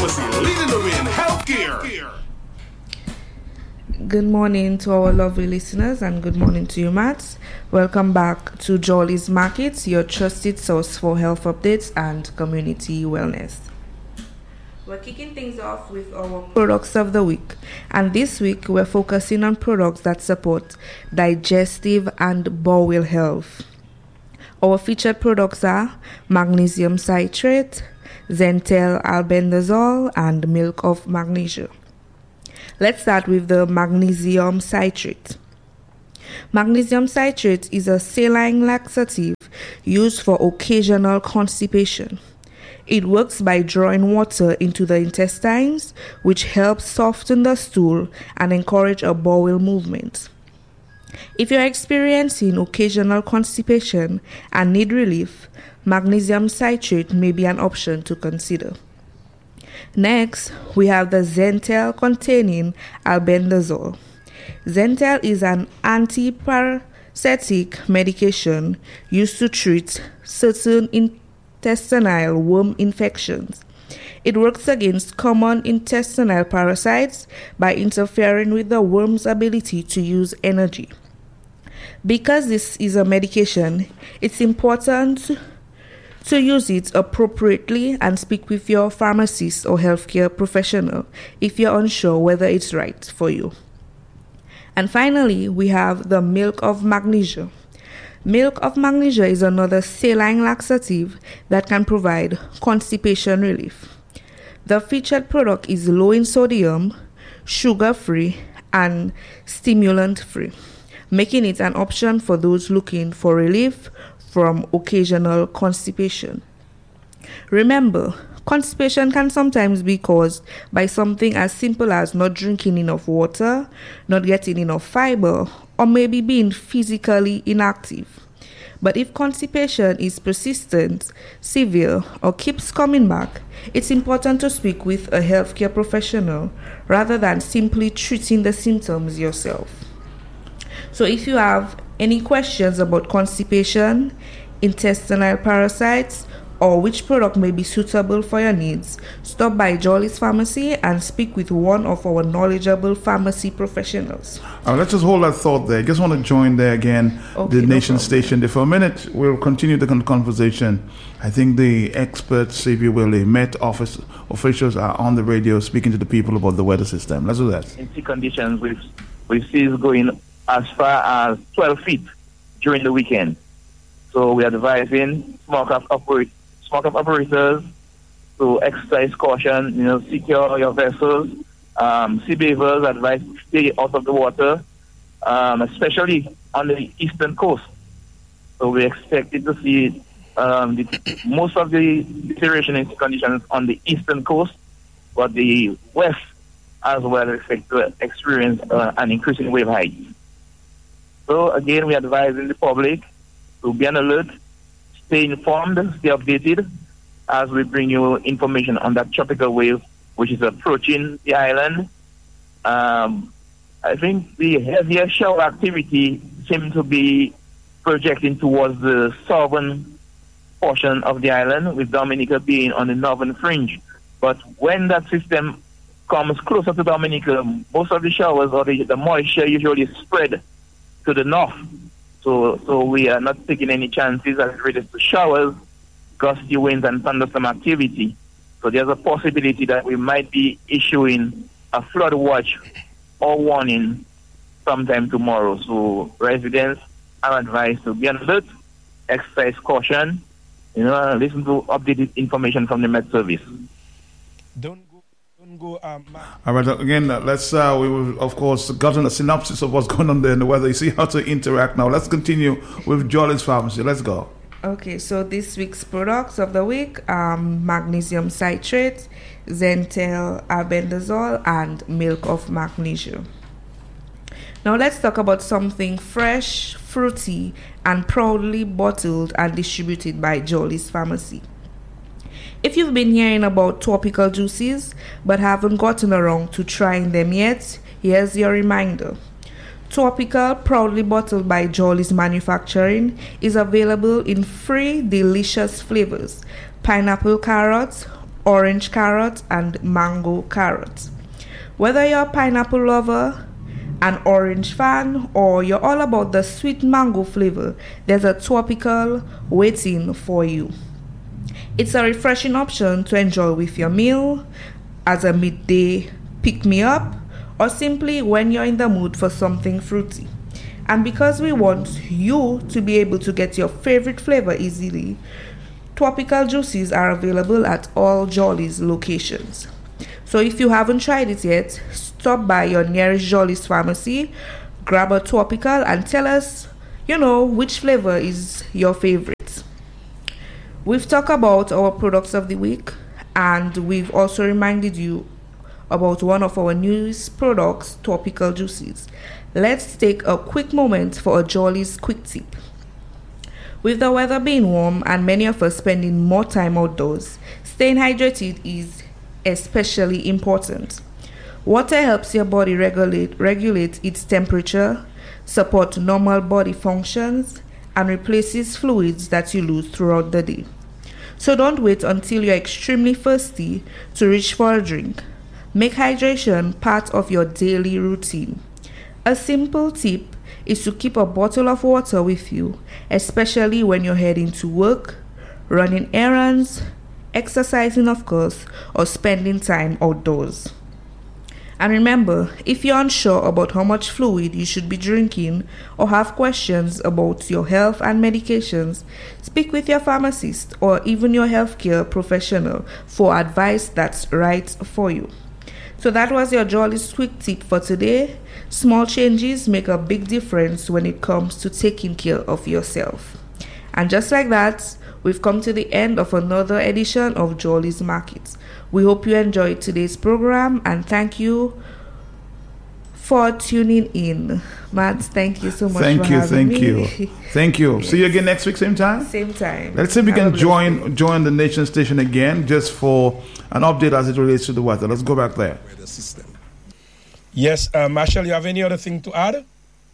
Pharmacy, leading the way in healthcare. Good morning to our lovely listeners and good morning to you, Matt. Welcome back to Jolly's Markets, your trusted source for health updates and community wellness. We're kicking things off with our products of the week, and this week we're focusing on products that support digestive and bowel health. Our featured products are magnesium citrate, Zental albendazole, and milk of magnesia. Let's start with the magnesium citrate. Magnesium citrate is a saline laxative used for occasional constipation. It works by drawing water into the intestines, which helps soften the stool and encourage a bowel movement. If you're experiencing occasional constipation and need relief, magnesium citrate may be an option to consider. Next, we have the Zental containing albendazole. Zental is an antiparasitic medication used to treat certain intestinal worm infections. It works against common intestinal parasites by interfering with the worm's ability to use energy. Because this is a medication, it's important to use it appropriately and speak with your pharmacist or healthcare professional if you're unsure whether it's right for you. And finally, we have the milk of magnesia. Milk of magnesia is another saline laxative that can provide constipation relief. The featured product is low in sodium, sugar-free, and stimulant-free, making it an option for those looking for relief from occasional constipation. Remember, constipation can sometimes be caused by something as simple as not drinking enough water, not getting enough fiber, or maybe being physically inactive. But if constipation is persistent, severe, or keeps coming back, it's important to speak with a healthcare professional rather than simply treating the symptoms yourself. So if you have any questions about constipation, intestinal parasites, or which product may be suitable for your needs, stop by Jolly's Pharmacy and speak with one of our knowledgeable pharmacy professionals. Let's just hold that thought there. Just want to join there again, the Nation Station there for a minute. We'll continue the conversation. I think the experts, if you will, the Met Office officials are on the radio speaking to the people about the weather system. Let's do that. In sea conditions, we see it going as far as 12 feet during the weekend. So we are advising smoke-up operators to exercise caution, secure your vessels. Sea bathers advise to stay out of the water, especially on the eastern coast. So we expected to see most of the deterioration in sea conditions on the eastern coast, but the west as well expect to experience an increasing wave height. So again, we are advising the public to be on alert, stay informed, stay updated as we bring you information on that tropical wave which is approaching the island. I think the heavier shower activity seems to be projecting towards the southern portion of the island, with Dominica being on the northern fringe. But when that system comes closer to Dominica, most of the showers or the moisture usually spread to the north. So we are not taking any chances as it relates to showers, gusty winds, and thunderstorm activity. So there's a possibility that we might be issuing a flood watch or warning sometime tomorrow. So residents are advised to be on alert, exercise caution, listen to updated information from the Met Service. Don't go. All right, again, let's, we've, of course, gotten a synopsis of what's going on there in the weather. You see how to interact now. Let's continue with Jolly's Pharmacy. Let's go. Okay, so this week's products of the week are magnesium citrate, Zental albendazole, and milk of magnesia. Now let's talk about something fresh, fruity, and proudly bottled and distributed by Jolly's Pharmacy. If you've been hearing about tropical juices but haven't gotten around to trying them yet, here's your reminder. Tropical, proudly bottled by Jolly's Manufacturing, is available in 3 delicious flavors: pineapple carrot, orange carrot, and mango carrot. Whether you're a pineapple lover, an orange fan, or you're all about the sweet mango flavor, there's a Twopical waiting for you. It's a refreshing option to enjoy with your meal, as a midday pick-me-up, or simply when you're in the mood for something fruity. And because we want you to be able to get your favorite flavor easily, Twopical juices are available at all Jolly's locations. So if you haven't tried it yet, stop by your nearest Jolly's pharmacy, grab a Twopical, and tell us, which flavor is your favorite. We've talked about our products of the week, and we've also reminded you about one of our newest products, Twopical juices. Let's take a quick moment for a Jolly's quick tip. With the weather being warm and many of us spending more time outdoors, staying hydrated is especially important. Water helps your body regulate its temperature, support normal body functions, and replaces fluids that you lose throughout the day. So don't wait until you're extremely thirsty to reach for a drink. Make hydration part of your daily routine. A simple tip is to keep a bottle of water with you, especially when you're heading to work, running errands, exercising of course, or spending time outdoors. And remember, if you're unsure about how much fluid you should be drinking or have questions about your health and medications, speak with your pharmacist or even your healthcare professional for advice that's right for you. So that was your Jolly's quick tip for today. Small changes make a big difference when it comes to taking care of yourself. And just like that, we've come to the end of another edition of Jolly's Market. We hope you enjoyed today's program and thank you for tuning in. Matt, thank you so much for having me. Thank you. Yes. See you again next week, same time? Same time. Let's see if we can join the Nation Station again just for an update as it relates to the weather. Let's go back there. Yes, Marshall, you have any other thing to add?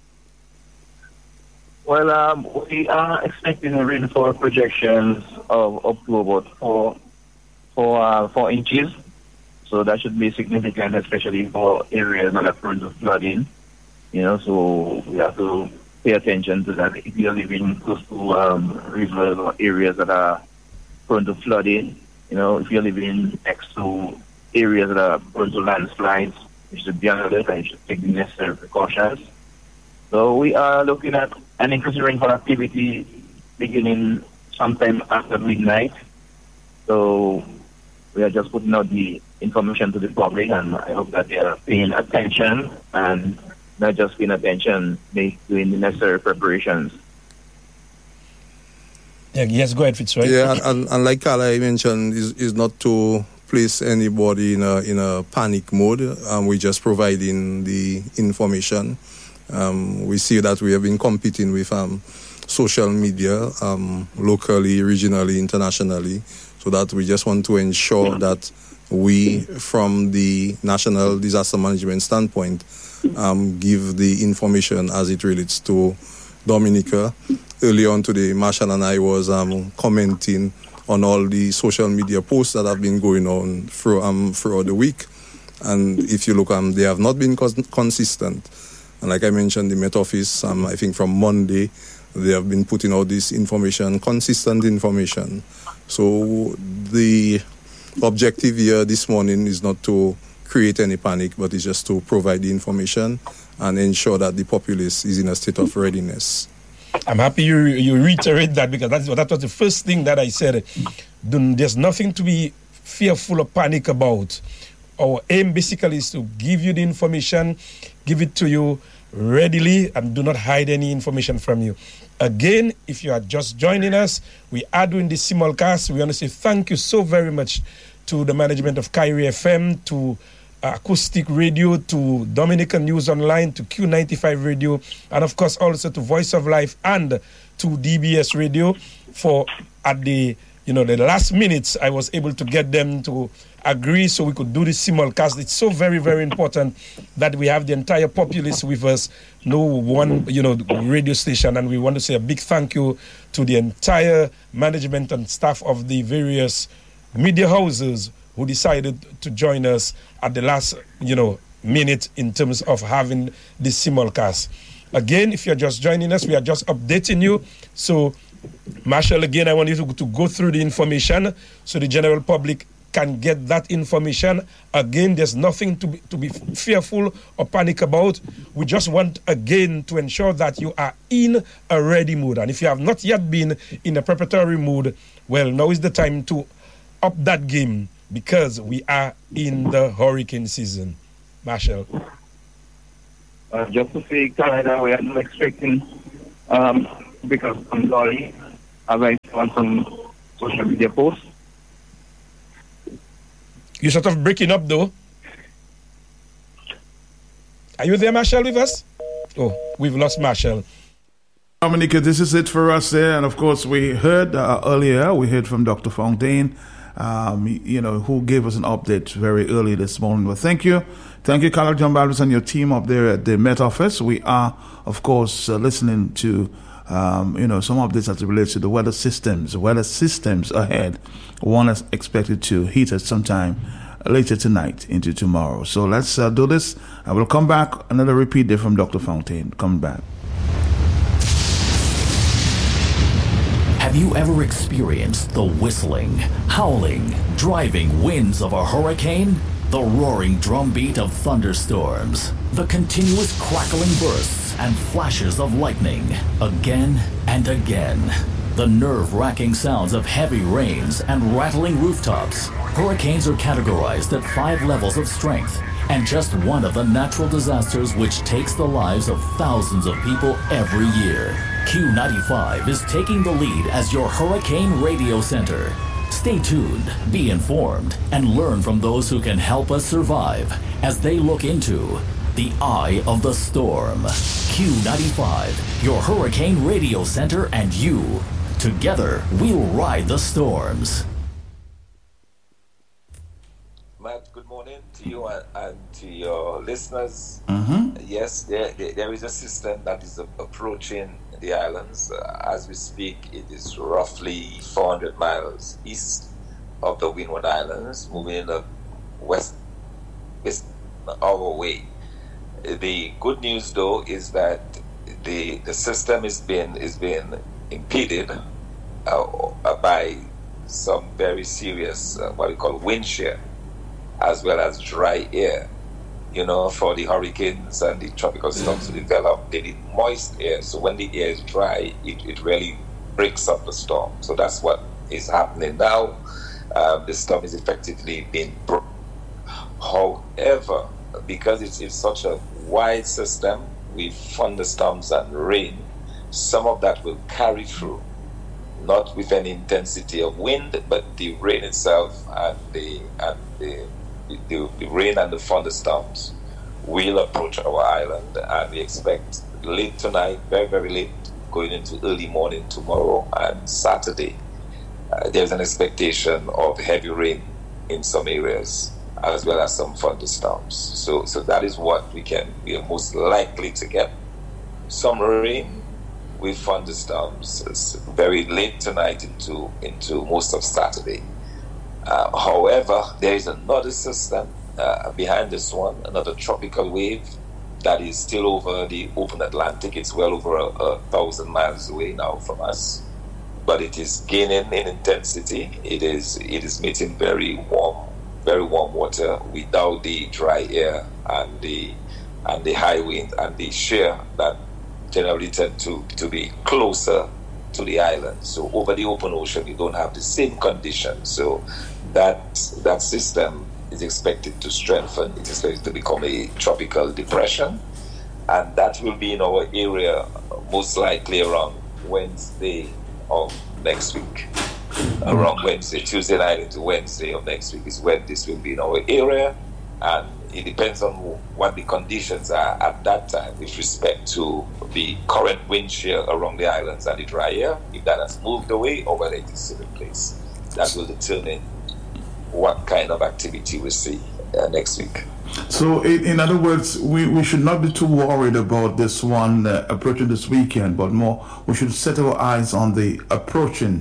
Well, we are expecting a rainfall projections of up to about 4 inches. So that should be significant, especially for areas that are prone to flooding. So we have to pay attention to that. If you're living close to rivers or areas that are prone to flooding, if you're living next to areas that are prone to landslides, you should be on alert and you should take the necessary precautions. So we are looking at an increase in rainfall activity beginning sometime after midnight. So we are just putting out the information to the public, and I hope that they are paying attention and not just paying attention, doing the necessary preparations. Yeah, yes, go ahead, Fitzroy. Yeah, and like Carla mentioned, is not to place anybody in a panic mode. We're just providing the information. We see that we have been competing with social media, locally, regionally, internationally, so that we just want to ensure that we, from the National Disaster Management standpoint, give the information as it relates to Dominica. Early on today, Marshall and I was commenting on all the social media posts that have been going on throughout the week. And if you look, they have not been consistent. And like I mentioned, the Met Office, I think from Monday, they have been putting out this information, consistent information. So the objective here this morning is not to create any panic, but it's just to provide the information and ensure that the populace is in a state of readiness. I'm happy you reiterate that, because that was the first thing that I said. There's nothing to be fearful or panic about. Our aim basically is to give you the information, give it to you readily, and do not hide any information from you. Again, if you are just joining us, we are doing this simulcast. We want to say thank you so very much to the management of Kyrie FM, to Acoustic Radio, to Dominican News Online, to Q95 Radio, and of course also to Voice of Life and to DBS Radio for at the last minutes I was able to get them to agree so we could do this simulcast. It's so very, very important that we have the entire populace with us, no one, radio station, and we want to say a big thank you to the entire management and staff of the various media houses who decided to join us at the last, minute in terms of having this simulcast. Again, if you're just joining us, we are just updating you. So, Marshall, again, I want you to go through the information so the general public can get that information. Again, there's nothing to be fearful or panic about. We just want, again, to ensure that you are in a ready mood. And if you have not yet been in a preparatory mood, well, now is the time to up that game because we are in the hurricane season. Marshall. Just to say, Canada, we are not expecting, because I'm sorry, as I saw on some social media posts. You're sort of breaking up, though. Are you there, Marshall, with us? Oh, we've lost Marshall. Dominica, this is it for us there. And, of course, we heard earlier, we heard from Dr. Fontaine, who gave us an update very early this morning. Well, thank you. Thank you, Carla John Balvis and your team up there at the Met Office. We are, of course, listening to, some updates as it relates to the weather systems ahead. One is expected to hit us sometime later tonight into tomorrow. So let's do this. I will come back. Another repeat there from Dr. Fontaine. Coming back. Have you ever experienced the whistling, howling, driving winds of a hurricane? The roaring drumbeat of thunderstorms, the continuous crackling bursts and flashes of lightning, again and again. The nerve-wracking sounds of heavy rains and rattling rooftops. Hurricanes are categorized at 5 levels of strength, and just one of the natural disasters which takes the lives of thousands of people every year. Q95 is taking the lead as your hurricane radio center. Stay tuned, be informed, and learn from those who can help us survive as they look into the eye of the storm. Q95, your hurricane radio center, and you. Together, we'll ride the storms. Matt, good morning to you and to your listeners. Yes, there is a system that is approaching the islands. As we speak, it is roughly 400 miles east of the Windward Islands, moving in the west our way. The good news, though, is that the system is being impeded by some very serious what we call wind shear, as well as dry air. For the hurricanes and the tropical storms to develop, they need moist air. So when the air is dry, it really breaks up the storm. So that's what is happening now. The storm is effectively being broken. However, because it's such a wide system with thunderstorms and rain, some of that will carry through, not with any intensity of wind, but the rain itself and the rain and the thunderstorms will approach our island, and we expect late tonight, very, very late, going into early morning tomorrow and Saturday. There's an expectation of heavy rain in some areas, as well as some thunderstorms. So that is what we are most likely to get. Some rain with thunderstorms. It's very late tonight into most of Saturday. However, there is another system behind this one, another tropical wave that is still over the open Atlantic. It's well over 1,000 miles away now from us, but it is gaining in intensity. It is meeting very warm water without the dry air and the high wind and the shear that generally tend to be closer to the island. So over the open ocean, you don't have the same conditions. So that system is expected to strengthen. It is expected to become a tropical depression, and that will be in our area most likely around Wednesday of next week. Around Wednesday, Tuesday night into Wednesday of next week is when this will be in our area, and it depends on what the conditions are at that time with respect to the current wind shear around the islands and the dry air, if that has moved away or whether it is still in place. That will determine what kind of activity we see next week. So, in other words, we should not be too worried about this one approaching this weekend, but more we should set our eyes on the approaching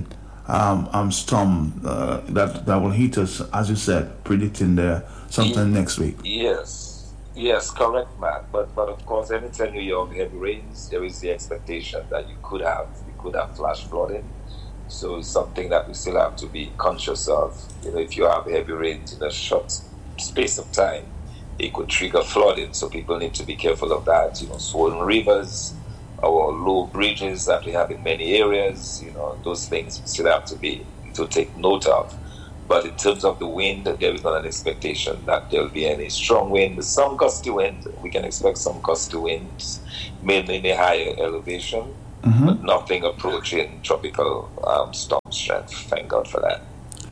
storm that will hit us, as you said, predicting there sometime next week. Yes, correct, Matt. But of course, anytime you have heavy rains, there is the expectation that you could have flash flooding. So it's something that we still have to be conscious of. If you have heavy rains in a short space of time, it could trigger flooding. So people need to be careful of that. Swollen rivers or low bridges that we have in many areas. Those things we still have to take note of. But in terms of the wind, there is not an expectation that there will be any strong wind. Some gusty wind, we can expect some gusty winds, mainly in a higher elevation, but nothing approaching tropical storm strength. Thank God for that.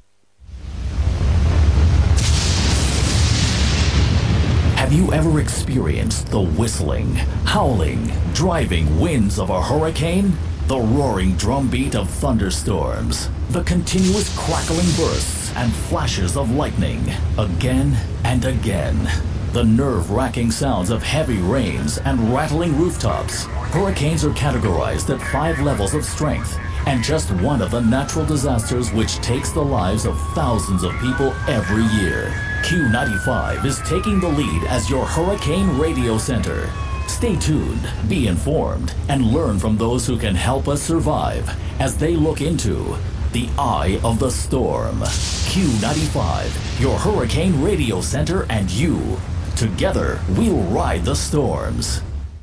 Have you ever experienced the whistling, howling, driving winds of a hurricane? The roaring drumbeat of thunderstorms, the continuous crackling bursts and flashes of lightning, again and again. The nerve-wracking sounds of heavy rains and rattling rooftops. Hurricanes are categorized at 5 levels of strength, and just one of the natural disasters which takes the lives of thousands of people every year. Q95 is taking the lead as your hurricane radio center. Stay tuned, be informed, and learn from those who can help us survive as they look into the eye of the storm. Q95, your hurricane radio center, and you. Together, we'll ride the storms.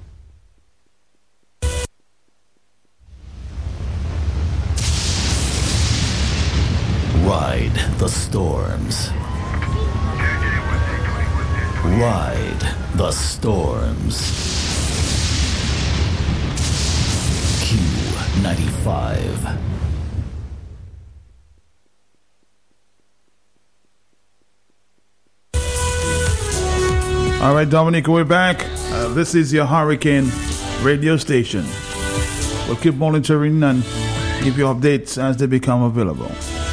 Ride the storms. Ride the storms. Q95. All right, Dominic, we're back. This is your Hurricane radio station. We'll keep monitoring and give you updates as they become available.